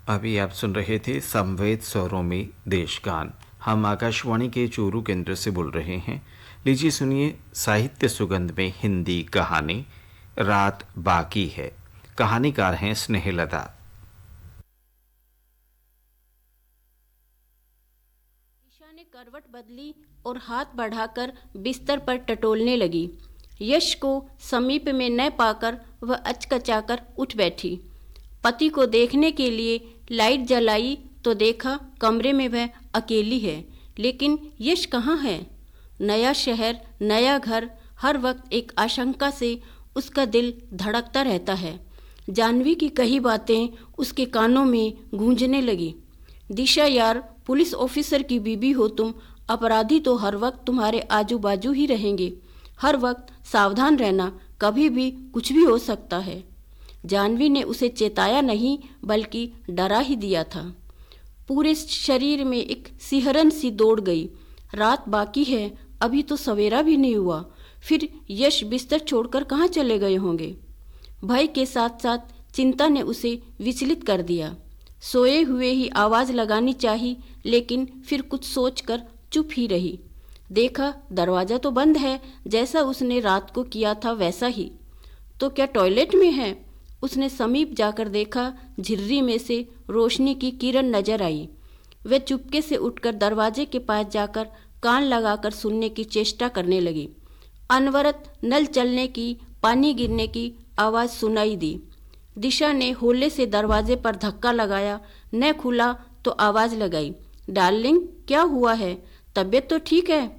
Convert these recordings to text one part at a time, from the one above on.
अभी आप सुन रहे थे संवेद स्वरों में देशगान। हम आकाशवाणी के चूरू केंद्र से बोल रहे हैं। लीजिए सुनिए साहित्य सुगंध में हिंदी कहानी रात बाकी है। कहानीकार हैं स्नेहलता। दिशा ने करवट बदली और हाथ बढ़ाकर बिस्तर पर टटोलने लगी। यश को समीप में न पाकर वह अचकचाकर उठ बैठी। पति को देखने के लिए लाइट जलाई तो देखा कमरे में वह अकेली है। लेकिन यश कहाँ है? नया शहर, नया घर, हर वक्त एक आशंका से उसका दिल धड़कता रहता है। जानवी की कही बातें उसके कानों में गूंजने लगी। दिशा यार, पुलिस ऑफिसर की बीवी हो तुम, अपराधी तो हर वक्त तुम्हारे आजू बाजू ही रहेंगे। हर वक्त सावधान रहना, कभी भी कुछ भी हो सकता है। जानवी ने उसे चेताया नहीं बल्कि डरा ही दिया था। पूरे शरीर में एक सिहरन सी दौड़ गई। रात बाकी है, अभी तो सवेरा भी नहीं हुआ। फिर यश बिस्तर छोड़कर कहाँ चले गए होंगे? भय के साथ साथ चिंता ने उसे विचलित कर दिया। सोए हुए ही आवाज़ लगानी चाहिए, लेकिन फिर कुछ सोचकर चुप ही रही। देखा दरवाज़ा तो बंद है, जैसा उसने रात को किया था वैसा ही। तो क्या टॉयलेट में है? उसने समीप जाकर देखा। झिर्री में से रोशनी की किरण नजर आई। वह चुपके से उठकर दरवाजे के पास जाकर कान लगाकर सुनने की चेष्टा करने लगी। अनवरत नल चलने की, पानी गिरने की आवाज़ सुनाई दी। दिशा ने होले से दरवाजे पर धक्का लगाया। न खुला तो आवाज़ लगाई, डार्लिंग क्या हुआ है? तबीयत तो ठीक है?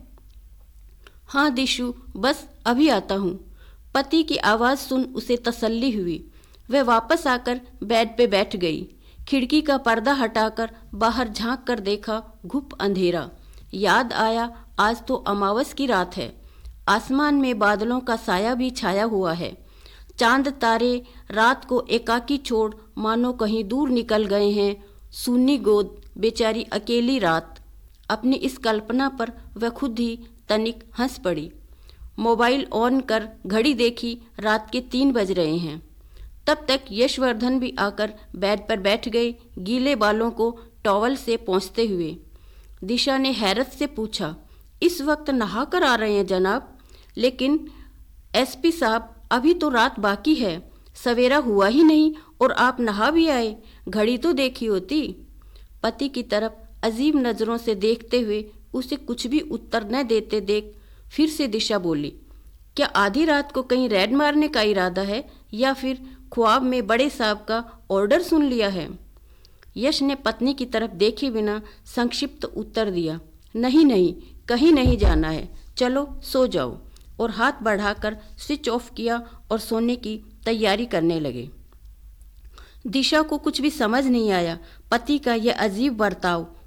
हाँ दिशु, बस अभी आता हूँ। पति की आवाज़ सुन उसे तसल्ली हुई। वह वापस आकर बेड पे बैठ गई। खिड़की का पर्दा हटाकर बाहर झांक कर देखा, घुप अंधेरा। याद आया आज तो अमावस की रात है। आसमान में बादलों का साया भी छाया हुआ है। चांद तारे रात को एकाकी छोड़ मानो कहीं दूर निकल गए हैं। सूनी गोद, बेचारी अकेली रात। अपनी इस कल्पना पर वह खुद ही तनिक हंस पड़ी। मोबाइल ऑन कर घड़ी देखी, रात के 3 बज रहे हैं। तब तक यशवर्धन भी आकर बेड पर बैठ गए, गीले बालों को टॉवल से पोंछते हुए। दिशा ने हैरत से पूछा, इस वक्त नहा कर आ रहे हैं जनाब? लेकिन एसपी साहब, अभी तो रात बाकी है, सवेरा हुआ ही नहीं और आप नहा भी आए। घड़ी तो देखी होती। पति की तरफ अजीब नज़रों से देखते हुए उसे कुछ भी उत्तर न देते देख फिर से दिशा बोली, क्या आधी रात को कहीं रेड मारने का इरादा है या फिर ख्वाब में बड़े साहब का ऑर्डर सुन लिया है? यश ने पत्नी की तरफ देखे बिना संक्षिप्त उत्तर दिया, नहीं नहीं, कहीं नहीं जाना है, चलो सो जाओ। और हाथ बढ़ाकर स्विच ऑफ किया और सोने की तैयारी करने लगे। दिशा को कुछ भी समझ नहीं आया। पति का यह अजीब बर्ताव